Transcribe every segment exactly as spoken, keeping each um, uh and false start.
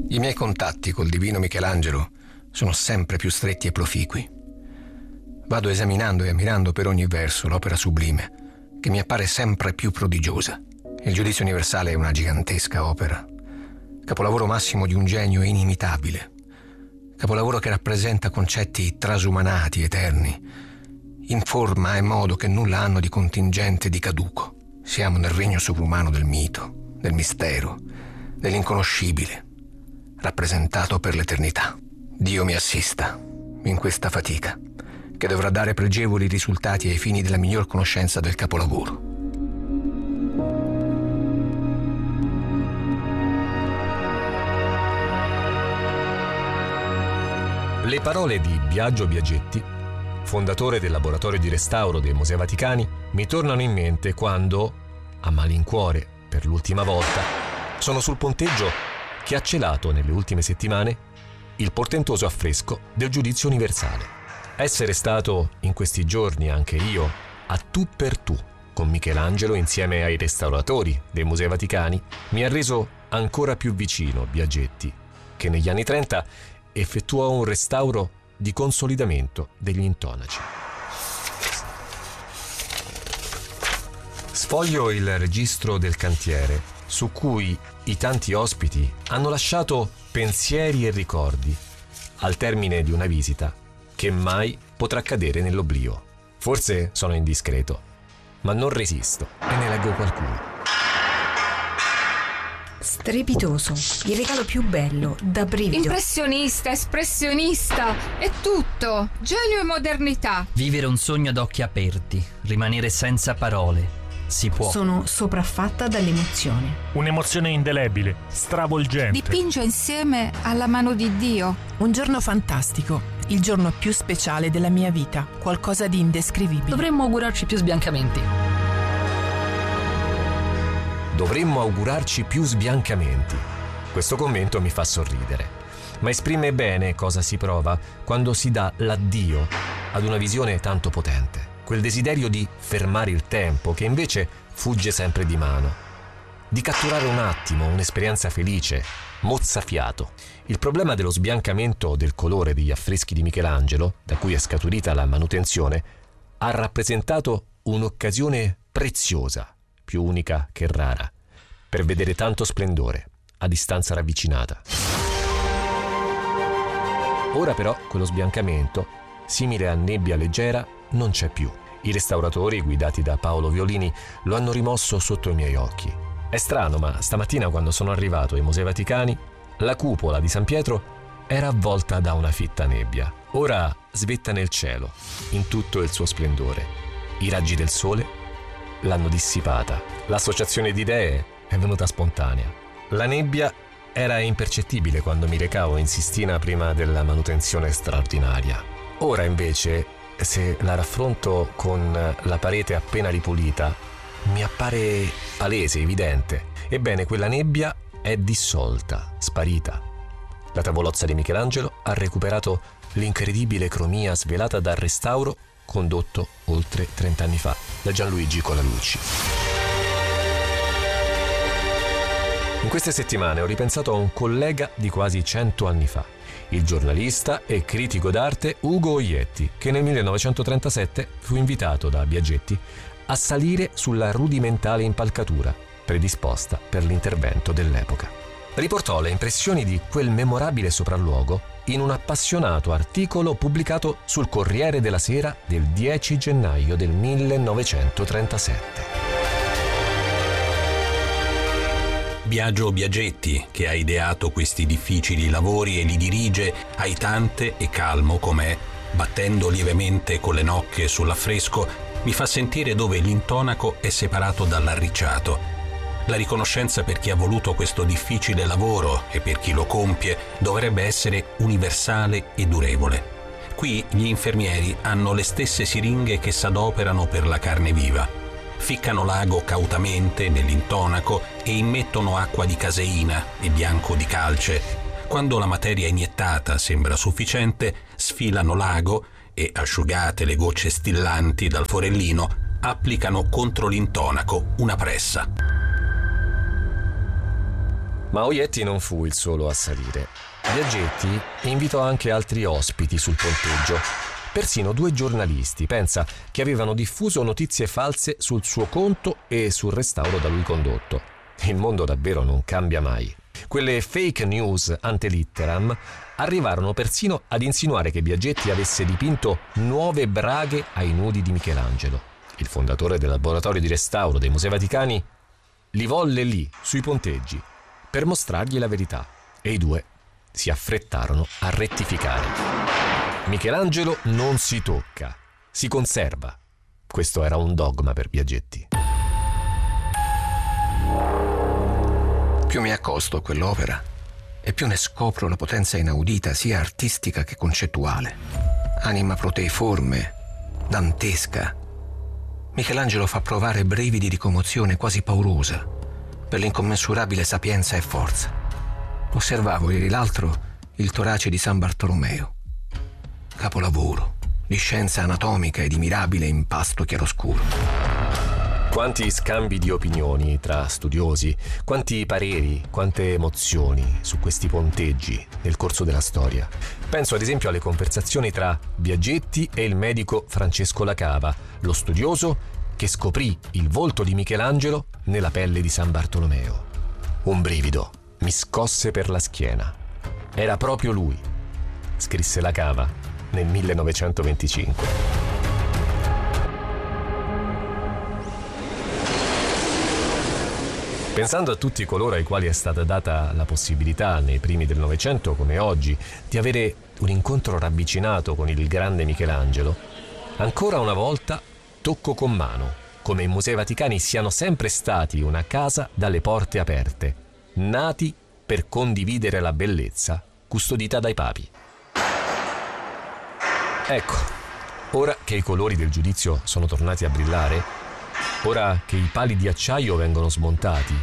I miei contatti col divino Michelangelo sono sempre più stretti e proficui. Vado esaminando e ammirando per ogni verso l'opera sublime, che mi appare sempre più prodigiosa. Il Giudizio universale è una gigantesca opera, capolavoro massimo di un genio inimitabile, capolavoro che rappresenta concetti trasumanati, eterni, in forma e modo che nulla hanno di contingente e di caduco. Siamo nel regno sovrumano del mito, del mistero, dell'inconoscibile, rappresentato per l'eternità. Dio mi assista in questa fatica, che dovrà dare pregevoli risultati ai fini della miglior conoscenza del capolavoro. Le parole di Biagio Biagetti, fondatore del laboratorio di restauro dei Musei Vaticani, mi tornano in mente quando, a malincuore per l'ultima volta, sono sul ponteggio che ha celato nelle ultime settimane il portentoso affresco del Giudizio universale. Essere stato in questi giorni anche io a tu per tu con Michelangelo insieme ai restauratori dei Musei Vaticani mi ha reso ancora più vicino Biagetti, che negli anni trenta effettuò un restauro di consolidamento degli intonaci. Sfoglio il registro del cantiere, su cui i tanti ospiti hanno lasciato pensieri e ricordi, al termine di una visita che mai potrà cadere nell'oblio. Forse sono indiscreto, ma non resisto e ne leggo qualcuno. Strepitoso, il regalo più bello, da brivido. Impressionista, espressionista, è tutto. Genio e modernità. Vivere un sogno ad occhi aperti, rimanere senza parole. Si può. Sono sopraffatta dall'emozione. Un'emozione indelebile, stravolgente. Dipingo insieme alla mano di Dio. Un giorno fantastico, il giorno più speciale della mia vita, qualcosa di indescrivibile. Dovremmo augurarci più sbiancamenti. Dovremmo augurarci più sbiancamenti. Questo commento mi fa sorridere, ma esprime bene cosa si prova quando si dà l'addio ad una visione tanto potente. Quel desiderio di fermare il tempo che invece fugge sempre di mano, di catturare un attimo un'esperienza felice, mozzafiato. Il problema dello sbiancamento del colore degli affreschi di Michelangelo, da cui è scaturita la manutenzione, ha rappresentato un'occasione preziosa, più unica che rara, per vedere tanto splendore a distanza ravvicinata. Ora però quello sbiancamento, simile a nebbia leggera, non c'è più. I restauratori, guidati da Paolo Violini, lo hanno rimosso sotto i miei occhi. È strano, ma stamattina quando sono arrivato ai Musei Vaticani, la cupola di San Pietro era avvolta da una fitta nebbia. Ora svetta nel cielo, in tutto il suo splendore. I raggi del sole l'hanno dissipata. L'associazione di idee è venuta spontanea. La nebbia era impercettibile quando mi recavo in Sistina prima della manutenzione straordinaria. Ora invece, se la raffronto con la parete appena ripulita, mi appare palese, evidente. Ebbene, quella nebbia è dissolta, sparita. La tavolozza di Michelangelo ha recuperato l'incredibile cromia svelata dal restauro condotto oltre trent'anni fa da Gianluigi Colalucci. In queste settimane ho ripensato a un collega di quasi cento anni fa, il giornalista e critico d'arte Ugo Oglietti, che nel millenovecentotrentasette fu invitato da Biagetti a salire sulla rudimentale impalcatura predisposta per l'intervento dell'epoca. Riportò le impressioni di quel memorabile sopralluogo in un appassionato articolo pubblicato sul Corriere della Sera del dieci gennaio del millenovecentotrentasette. Biagio Biagetti, che ha ideato questi difficili lavori e li dirige aitante e calmo com'è, battendo lievemente con le nocche sull'affresco, mi fa sentire dove l'intonaco è separato dall'arricciato. La riconoscenza per chi ha voluto questo difficile lavoro e per chi lo compie dovrebbe essere universale e durevole. Qui gli infermieri hanno le stesse siringhe che s'adoperano per la carne viva. Ficcano l'ago cautamente nell'intonaco e immettono acqua di caseina e bianco di calce. Quando la materia iniettata sembra sufficiente, sfilano l'ago e, asciugate le gocce stillanti dal forellino, applicano contro l'intonaco una pressa. Ma Oietti non fu il solo a salire. Biagietti invitò anche altri ospiti sul ponteggio, persino due giornalisti, pensa, che avevano diffuso notizie false sul suo conto e sul restauro da lui condotto. Il mondo davvero non cambia mai. Quelle fake news ante litteram arrivarono persino ad insinuare che Biagietti avesse dipinto nuove braghe ai nudi di Michelangelo. Il fondatore del laboratorio di restauro dei Musei Vaticani li volle lì, sui ponteggi, per mostrargli la verità, e i due si affrettarono a rettificare. Michelangelo non si tocca, si conserva. Questo era un dogma per Biagietti. Più mi accosto a quell'opera e più ne scopro la potenza inaudita sia artistica che concettuale. Anima proteiforme, dantesca. Michelangelo fa provare brividi di commozione quasi paurosa per l'incommensurabile sapienza e forza. Osservavo ieri l'altro il torace di San Bartolomeo. Capolavoro di scienza anatomica e di mirabile impasto chiaroscuro. Quanti scambi di opinioni tra studiosi, quanti pareri, quante emozioni su questi ponteggi nel corso della storia. Penso ad esempio alle conversazioni tra Biagietti e il medico Francesco Lacava, lo studioso che scoprì il volto di Michelangelo nella pelle di San Bartolomeo. Un brivido mi scosse per la schiena. Era proprio lui, scrisse Lacava nel millenovecentoventicinque. Pensando a tutti coloro ai quali è stata data la possibilità nei primi del Novecento come oggi di avere un incontro ravvicinato con il grande Michelangelo, ancora una volta tocco con mano come i Musei Vaticani siano sempre stati una casa dalle porte aperte, nati per condividere la bellezza custodita dai papi. Ecco, ora che i colori del giudizio sono tornati a brillare, ora che i pali di acciaio vengono smontati,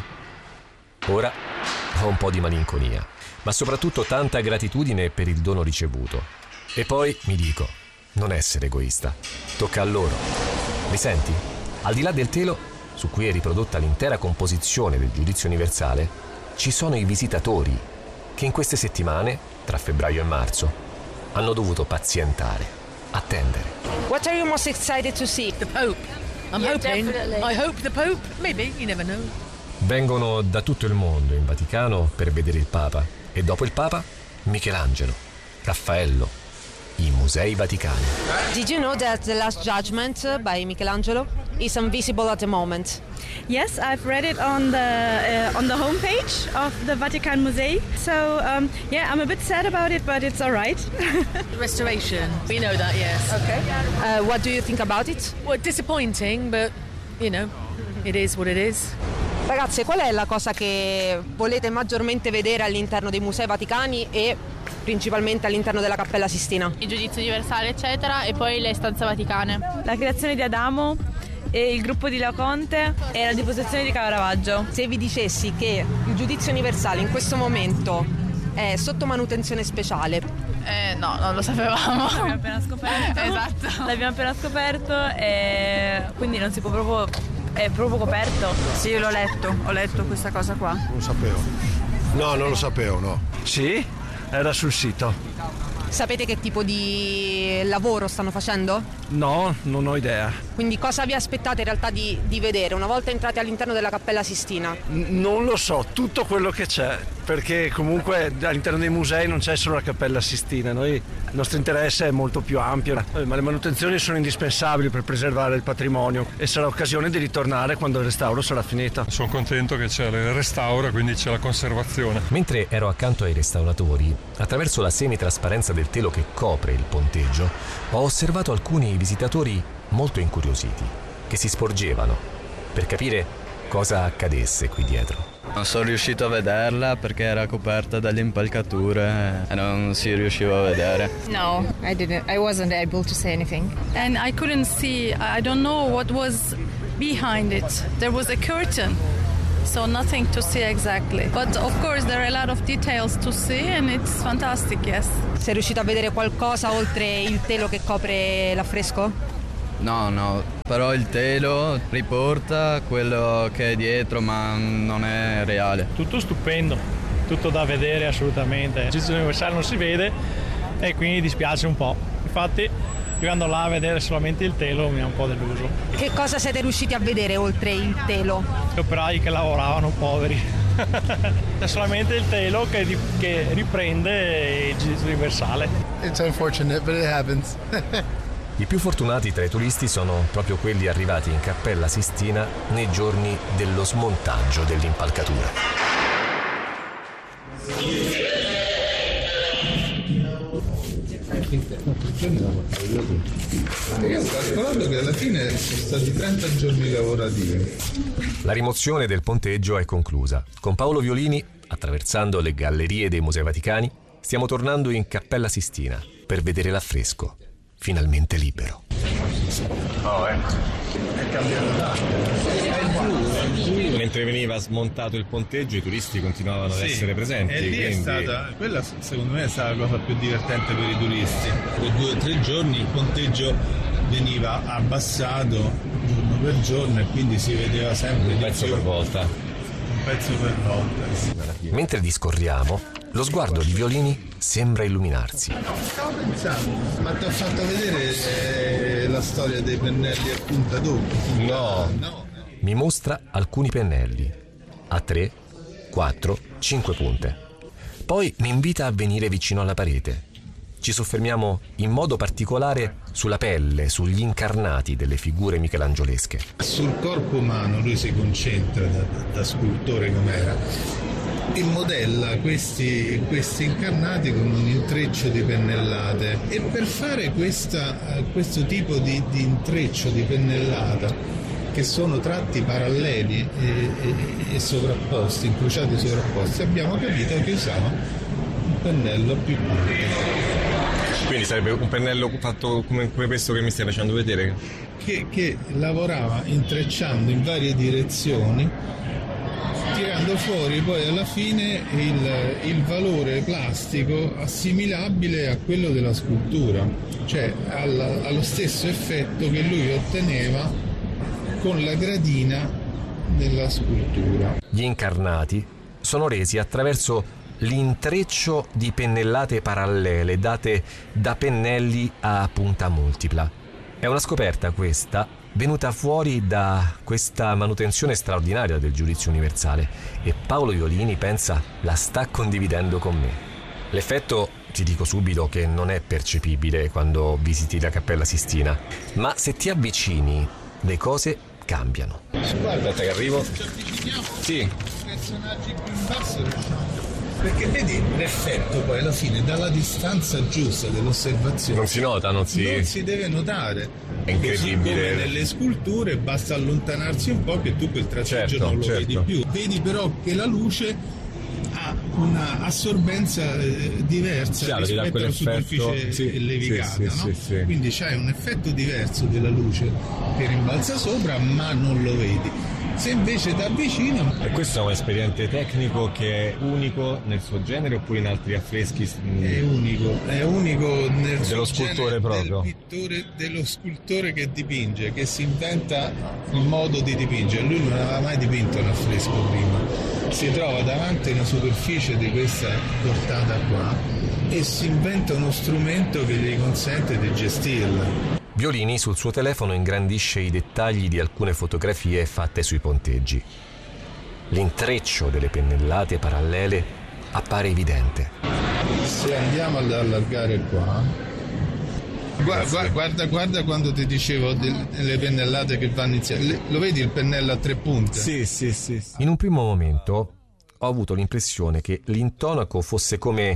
ora ho un po' di malinconia, ma soprattutto tanta gratitudine per il dono ricevuto. E poi mi dico, non essere egoista, tocca a loro. Li senti? Al di là del telo, su cui è riprodotta l'intera composizione del giudizio universale, ci sono i visitatori che in queste settimane, tra febbraio e marzo, hanno dovuto pazientare, attendere. What are you most excited to see? The Pope. I'm yeah, hoping. Definitely. I hope the Pope. Maybe, you never know. Vengono da tutto il mondo in Vaticano per vedere il Papa e dopo il Papa Michelangelo, Raffaello, i Musei Vaticani. Did you know that The Last Judgment by Michelangelo is invisible at the moment? Yes, I've read it on the uh, on the homepage of the Vatican Museum. So um, yeah, I'm a bit sad about it, but it's all right. The restoration, we know that, yes. Okay. Uh, what do you think about it? Well, disappointing, but you know, it is what it is. Ragazze, qual è la cosa che volete maggiormente vedere all'interno dei Musei Vaticani e principalmente all'interno della Cappella Sistina? Il giudizio universale, eccetera, e poi le stanze vaticane. La creazione di Adamo e il gruppo di Laoconte e la deposizione di Caravaggio. Se vi dicessi che il giudizio universale in questo momento è sotto manutenzione speciale. Eh, no, non lo sapevamo. L'abbiamo appena scoperto. Esatto. L'abbiamo appena scoperto e quindi non si può proprio... È proprio coperto? Sì, io l'ho letto, ho letto questa cosa qua. Non lo sapevo. No, non lo sapevo, no. Sì, era sul sito. Sapete che tipo di lavoro stanno facendo? No, non ho idea. Quindi cosa vi aspettate in realtà di, di vedere una volta entrati all'interno della Cappella Sistina? N- non lo so, tutto quello che c'è, perché comunque all'interno dei musei non c'è solo la Cappella Sistina, noi, il nostro interesse è molto più ampio, ma le manutenzioni sono indispensabili per preservare il patrimonio e sarà occasione di ritornare quando il restauro sarà finito. Sono contento che c'è il restauro, quindi c'è la conservazione. Mentre ero accanto ai restauratori, attraverso la semitrasparenza del telo che copre il ponteggio, ho osservato alcuni visitatori molto incuriositi, che si sporgevano per capire cosa accadesse qui dietro. Non sono riuscito a vederla perché era coperta dalle impalcature e non si riusciva a vedere. No, I didn't. I wasn't able to say anything. And I couldn't see, I don't know what was behind it. There was a curtain. So nothing to see exactly. But of course there are a lot of details to see and it's fantastic, yes. Sei riuscito a vedere qualcosa oltre il telo che copre l'affresco? No, no, però il telo riporta quello che è dietro, ma non è reale. Tutto stupendo. tutto da vedere assolutamente. Il Giudizio Universale non si vede e quindi dispiace un po'. Infatti arrivando là a vedere solamente il telo mi ha un po' deluso. Che cosa siete riusciti a vedere oltre il telo? Gli operai che lavoravano, poveri. C'è solamente il telo che, che riprende il Giudizio Universale. It's unfortunate, but it happens. I più fortunati tra i turisti sono proprio quelli arrivati in Cappella Sistina nei giorni dello smontaggio dell'impalcatura. Calcolando che alla fine sono stati trenta giorni lavorativi. La rimozione del ponteggio è conclusa. Con Paolo Violini, attraversando le gallerie dei Musei Vaticani, stiamo tornando in Cappella Sistina per vedere l'affresco, finalmente libero. Oh, ecco. È cambiato tanto. Mentre veniva smontato il ponteggio, i turisti continuavano ad sì, essere presenti. E lì quindi... è stata, quella secondo me è stata la cosa più divertente per i turisti. Per due o tre giorni il ponteggio veniva abbassato giorno per giorno e quindi si vedeva sempre un pezzo per volta. Un pezzo per volta. Mentre discorriamo, lo sguardo di Violini sembra illuminarsi. Stavo pensando, ma ti ho fatto vedere eh, la storia dei pennelli a punta doppia? No. no. Mi mostra alcuni pennelli a tre, quattro, cinque punte. Poi mi invita a venire vicino alla parete. Ci soffermiamo in modo particolare sulla pelle, sugli incarnati delle figure michelangiolesche. Sul corpo umano lui si concentra da, da scultore com'era e modella questi, questi incarnati con un intreccio di pennellate, e per fare questa, questo tipo di, di intreccio di pennellata, che sono tratti paralleli e, e, e sovrapposti, incrociati sovrapposti, abbiamo capito che usava un pennello più punte. Quindi sarebbe un pennello fatto come, come questo che mi stai facendo vedere? Che, che lavorava intrecciando in varie direzioni, tirando fuori poi alla fine il, il valore plastico assimilabile a quello della scultura, cioè alla, allo stesso effetto che lui otteneva con la gradina della scultura. Gli incarnati sono resi attraverso l'intreccio di pennellate parallele date da pennelli a punta multipla. È una scoperta questa venuta fuori da questa manutenzione straordinaria del Giudizio Universale, e Paolo Violini pensa la sta condividendo con me. L'effetto, ti dico subito, che non è percepibile quando visiti la Cappella Sistina, ma se ti avvicini le cose cambiano. Guarda, aspetta che arrivo. Ci avviciniamo. Sì. Personaggi più in basso riusciamo. Perché vedi l'effetto poi alla fine dalla distanza giusta dell'osservazione. Non si nota, non si... Non si deve notare. È incredibile. Così come nelle sculture basta allontanarsi un po' che tu quel tratteggio certo, non lo certo. vedi più. Vedi però che la luce ha una assorbenza eh, diversa Chiaro, rispetto alla superficie sì, levigata, sì, no? sì, sì. Quindi c'hai un effetto diverso della luce che rimbalza sopra, ma non lo vedi. Se invece ti avvicini... E questo è un espediente tecnico che è unico nel suo genere, oppure in altri affreschi? È unico, è unico nel dello suo scultore genere, proprio. Del pittore, dello scultore che dipinge, che si inventa il modo di dipingere. Lui non aveva mai dipinto un affresco prima. Si trova davanti a una superficie di questa portata qua e si inventa uno strumento che gli consente di gestirla. Violini sul suo telefono ingrandisce i dettagli di alcune fotografie fatte sui ponteggi. L'intreccio delle pennellate parallele appare evidente. Se andiamo ad allargare qua, guarda, guarda, guarda quando ti dicevo delle pennellate che vanno insieme. Lo vedi il pennello a tre punte? Sì, sì, sì, sì. In un primo momento ho avuto l'impressione che l'intonaco fosse come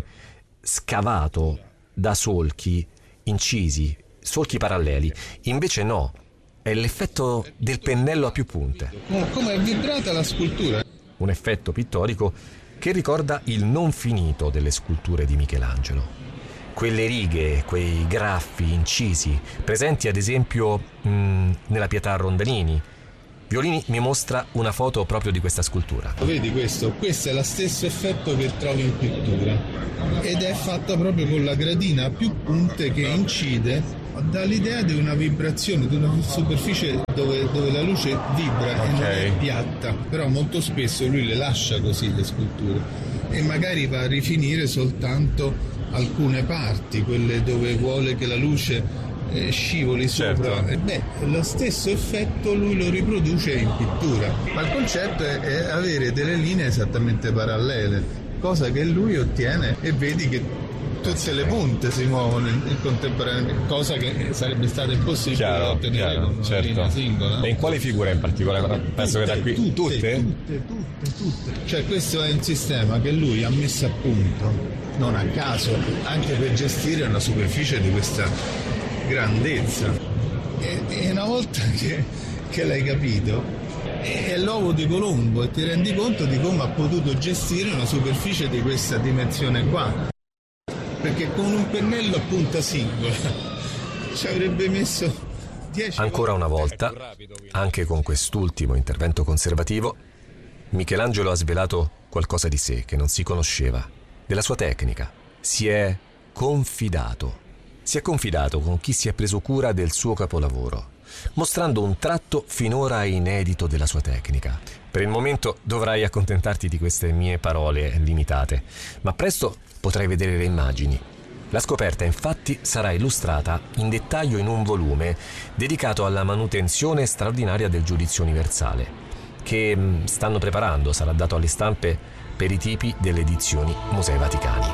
scavato da solchi incisi, solchi paralleli. Invece no, è l'effetto del pennello a più punte. Come è vibrata la scultura. Un effetto pittorico che ricorda il non finito delle sculture di Michelangelo. Quelle righe, quei graffi incisi, presenti ad esempio mh, nella Pietà a Rondanini. Violini mi mostra una foto proprio di questa scultura. Vedi questo? Questo è lo stesso effetto che trovi in pittura ed è fatta proprio con la gradina a più punte che incide, dà l'idea di una vibrazione, di una superficie dove, dove la luce vibra, okay, e non è piatta, però molto spesso lui le lascia così le sculture. e magari va a rifinire soltanto alcune parti, quelle dove vuole che la luce eh, scivoli certo. sopra. E beh, lo stesso effetto lui lo riproduce in pittura, ma il concetto è, è avere delle linee esattamente parallele, cosa che lui ottiene, e vedi che tutte le punte si muovono in, in contemporaneamente, cosa che sarebbe stata impossibile Chiaro, da ottenere chiaro, con una certo. linea singola. E in quali figure in particolare? Penso tutte, che da qui tutte, tutte? Tutte, tutte, tutte. Cioè questo è un sistema che lui ha messo a punto, non a caso, anche per gestire una superficie di questa grandezza. E, e una volta che, che l'hai capito, è l'uovo di Colombo, e ti rendi conto di come ha potuto gestire una superficie di questa dimensione qua. Perché con un pennello a punta singola ci avrebbe messo dieci Ancora una volta, anche con quest'ultimo intervento conservativo, Michelangelo ha svelato qualcosa di sé che non si conosceva, della sua tecnica. Si è confidato. Si è confidato con chi si è preso cura del suo capolavoro, mostrando un tratto finora inedito della sua tecnica. Per il momento dovrai accontentarti di queste mie parole limitate, ma presto potrai vedere le immagini. La scoperta infatti sarà illustrata in dettaglio in un volume dedicato alla manutenzione straordinaria del giudizio universale, che stanno preparando, sarà dato alle stampe per i tipi delle edizioni Musei Vaticani.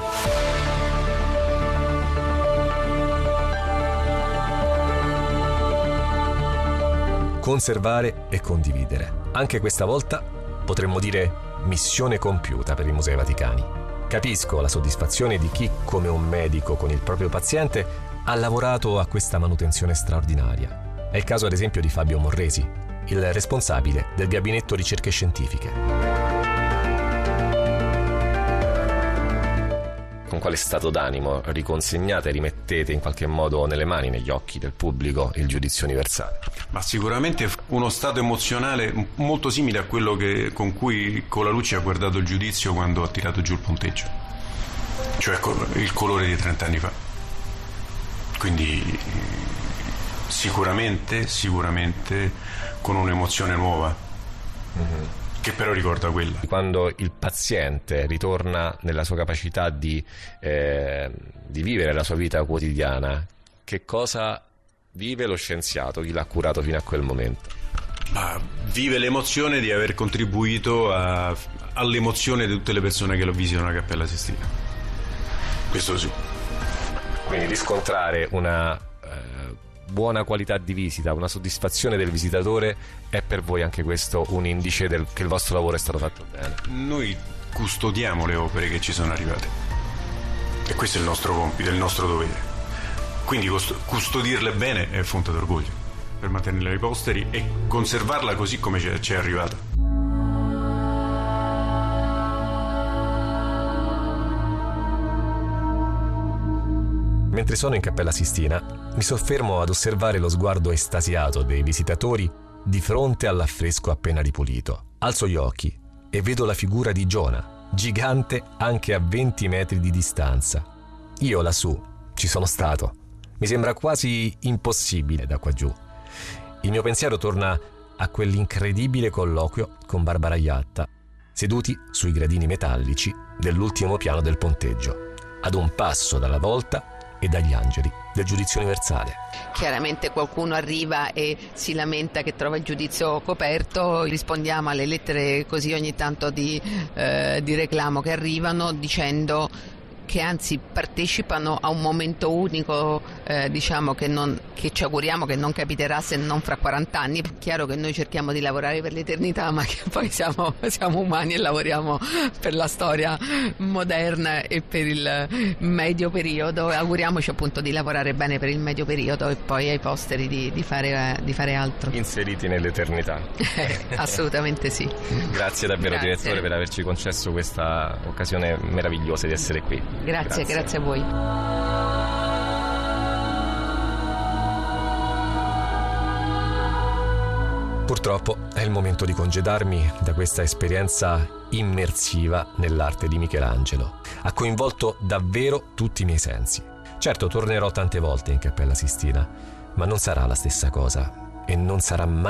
Conservare e condividere. Anche questa volta potremmo dire missione compiuta per i Musei Vaticani. Capisco la soddisfazione di chi, come un medico con il proprio paziente, ha lavorato a questa manutenzione straordinaria. È il caso ad esempio di Fabio Morresi, il responsabile del gabinetto ricerche scientifiche. Con quale stato d'animo riconsegnate e rimettete in qualche modo nelle mani, negli occhi del pubblico, il giudizio universale? Ma sicuramente uno stato emozionale molto simile a quello che, con cui Colalucci ha guardato il giudizio quando ha tirato giù il punteggio, cioè il colore di trent'anni fa. Quindi sicuramente, sicuramente con un'emozione nuova. Mm-hmm. Che però ricorda quella. Quando il paziente ritorna nella sua capacità di, eh, di vivere la sua vita quotidiana, che cosa vive lo scienziato, chi l'ha curato fino a quel momento? Ma vive l'emozione di aver contribuito a, all'emozione di tutte le persone che lo visitano la Cappella Sistina. Questo sì. Quindi riscontrare una eh, buona qualità di visita, una soddisfazione del visitatore, è per voi anche questo un indice del, che il vostro lavoro è stato fatto bene? Noi custodiamo le opere che ci sono arrivate e questo è il nostro compito, è il nostro dovere. Quindi custodirle bene è fonte d'orgoglio per mantenerle ai posteri e conservarla così come ci è arrivata. Mentre sono in Cappella Sistina, mi soffermo ad osservare lo sguardo estasiato dei visitatori di fronte all'affresco appena ripulito. Alzo gli occhi e vedo la figura di Giona, gigante anche a venti metri di distanza. Io lassù ci sono stato. Mi sembra quasi impossibile da qua giù. Il mio pensiero torna a quell'incredibile colloquio con Barbara Iatta, seduti sui gradini metallici dell'ultimo piano del ponteggio, ad un passo dalla volta e dagli angeli del giudizio universale. Chiaramente qualcuno arriva e si lamenta che trova il giudizio coperto, rispondiamo alle lettere così ogni tanto di, eh, di reclamo che arrivano, dicendo che anzi partecipano a un momento unico, eh, diciamo che, non, che ci auguriamo che non capiterà se non fra quaranta anni. È chiaro che noi cerchiamo di lavorare per l'eternità, ma che poi siamo, siamo umani e lavoriamo per la storia moderna e per il medio periodo. Auguriamoci appunto di lavorare bene per il medio periodo e poi ai posteri di, di, fare, di fare altro. Inseriti nell'eternità. Assolutamente sì. Grazie davvero, Grazie. direttore, per averci concesso questa occasione meravigliosa di essere qui. Grazie, grazie, grazie a voi. Purtroppo è il momento di congedarmi da questa esperienza immersiva nell'arte di Michelangelo. Ha coinvolto davvero tutti i miei sensi. Certo, tornerò tante volte in Cappella Sistina, ma non sarà la stessa cosa e non sarà mai